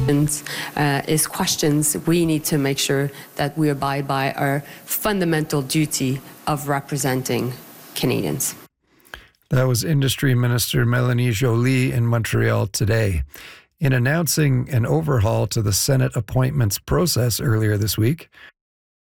is questions we need to make sure that we abide by our fundamental duty of representing Canadians. That was Industry Minister Mélanie Joly in Montreal today. In announcing an overhaul to the Senate appointments process earlier this week,